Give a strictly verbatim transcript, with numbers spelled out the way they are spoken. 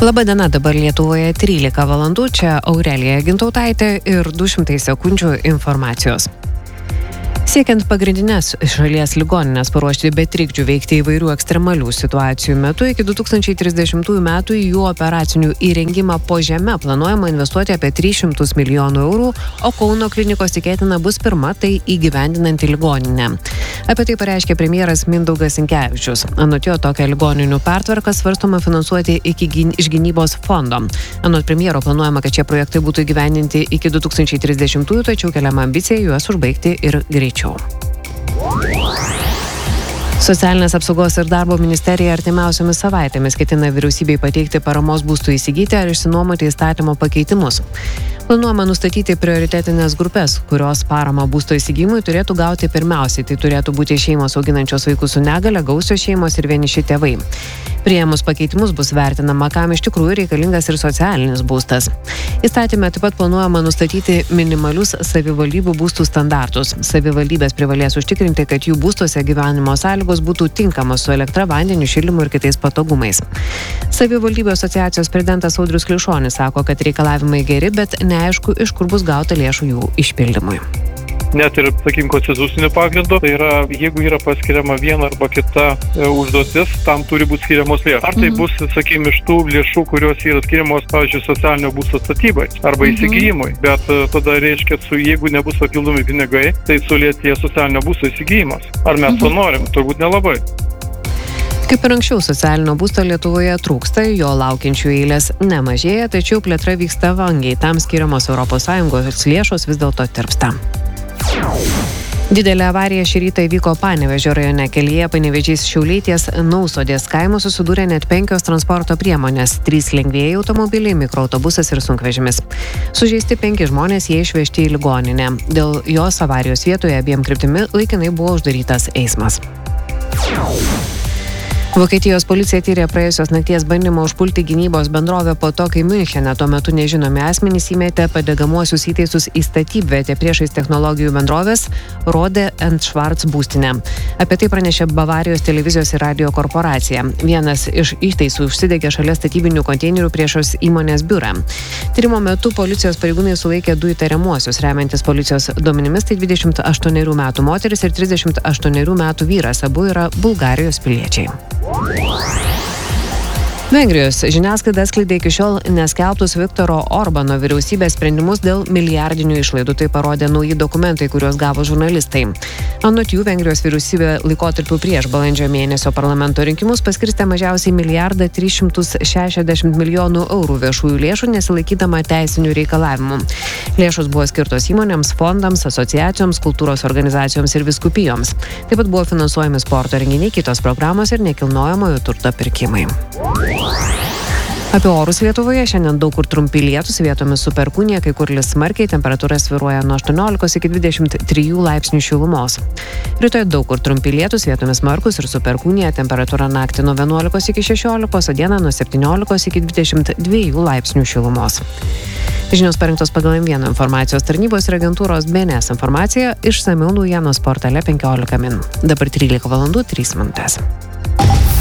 Labadiena, dabar Lietuvoje trylika valandų, čia Aurelija Gintautaitė ir du šimtai sekundžių informacijos. Siekiant pagrindinės šalies ligoninės paruošti be trikdžių veikti įvairių ekstremalių situacijų metu, iki du tūkstančiai trisdešimtųjų metų į jų operacinių įrengimą po žeme planuojama investuoti apie tris šimtus milijonų eurų, o Kauno klinikos tikėtina bus pirma tai įgyvendinanti ligoninė. Apie tai pareiškė premjeras Mindaugas Sinkevičius. Anot jo, tokią ligoninių pertvarką svarstoma finansuoti iki gyn, iš gynybos fondo. Anot premjero planuojama, kad šie projektai būtų įgyvendinti iki du tūkstančiai trisdešimtųjų, tačiau keliama ambicija juos užbaigti ir greičiau. Socialinės apsaugos ir darbo ministerija artimiausiomis savaitėmis ketina vyriausybei pateikti paramos būstų įsigyti ar išsinuomoti įstatymo pakeitimus. Planuojama nustatyti prioritetinės grupės, kurios paramą būsto įsigijimui turėtų gauti pirmiausiai. Tai turėtų būti šeimos auginančios vaikus su negale, gausios šeimos ir vieniši tėvai. Priėmus pakeitimus bus vertinama, kam iš tikrųjų reikalingas ir socialinis būstas. Įstatyme taip pat planuojama nustatyti minimalius savivaldybių būstų standartus. Savivaldybės privalės užtikrinti, kad jų būstuose gyvenimo sąlygos būtų tinkamos su elektra, vandeniu, šildymu ir kitais patogumais. Savivaldybių asociacijos prezidentas Audrius Klišonis sako, kad reikalavimai geri, bet neaišku, iš kur bus gauta lėšų jų išpildymui. Net ir, sakykim, konstituciniu pagrindu, tai yra, jeigu yra paskiriama viena arba kita e, užduotis, tam turi būti skiriamos lėšos. Ar tai Mhm. bus, sakykim, iš tų lėšų, kurios yra skiriamos, pavyzdžiui, socialinio būsto statybai arba Mhm. įsigijimui, bet e, tada reiškia, su, jeigu nebus papildomi pinigai, tai sulėtėja socialinio būsto įsigijimas. Ar mes to norim? Turbūt nelabai. Kaip ir anksčiau, socialinio būsto Lietuvoje trūksta, jo laukiančių eilės nemažėja, tačiau plėtra vyksta vangiai. Tam skiriamos Europos Sąjungos lėšos vis dėlto tirpsta. Didelė avarija šį rytą įvyko Panevėžio rajone. Kelyje Panevėžys Šiauliai ties Nausodės kaimo susidūrė net penkios transporto priemonės. Trys lengvieji automobiliai, mikroautobusas ir sunkvežimis. Sužeisti penki žmonės, jie išvežti į ligoninę. Dėl jos avarijos vietoje abiem kryptimi laikinai buvo uždarytas eismas. Vokietijos policija tyrė praėjusios nakties bandymą užpulti gynybos bendrovę po to, kai Miunchene tuo metu nežinomi asmenys įmetė padegamuosius įtaisus į statybvietę priešais technologijų bendrovės Rode and Schwarz būstinę. Apie tai pranešė Bavarijos televizijos ir radio korporacija. Vienas iš įtaisų užsidegė šalia statybinių konteinerių priešos įmonės biurą. Tyrimo metu policijos pareigūnai sulaikė du įtariamuosius. Remiantis policijos duomenimis, tai dvidešimt aštuonerių metų moteris ir trisdešimt aštuonerių metų vyras. Abu yra Bulgarijos piliečiai. Vengrijos žiniasklaida skleidė iki šiol neskelbtus Viktoro Orbano vyriausybės sprendimus dėl milijardinių išlaidų. Tai parodė nauji dokumentai, kuriuos gavo žurnalistai. Anot jų, Vengrijos vyriausybė laikotarpiu prieš balandžio mėnesio parlamento rinkimus paskirstė mažiausiai milijardą tris šimtus šešiasdešimt milijonų eurų viešųjų lėšų, nesilaikydama teisinių reikalavimų. Lėšos buvo skirtos įmonėms, fondams, asociacijoms, kultūros organizacijoms ir vyskupijoms. Taip pat buvo finansuojami sporto renginiai, kitos programos ir nekilnojamojo turto pirkimai. Apie orus Lietuvoje šiandien daug kur trumpi lietūs, vietomis su perkūnija, kai kur lis smarkiai, temperatūra svyruoja nuo aštuoniolikos iki dvidešimt trijų laipsnių šilumos. Rytoj daug kur trumpi lietūs, vietomis smarkus ir su perkūnija, temperatūra naktį nuo vienuolikos iki šešiolikos, o dieną nuo septyniolikos iki dvidešimt dviejų laipsnių šilumos. Žinios parengtos pagal M vieną informacijos tarnybos ir agentūros B N S informacija, išsamiau naujienos portale penkiolika min. Dabar trylika valandų trys minutės.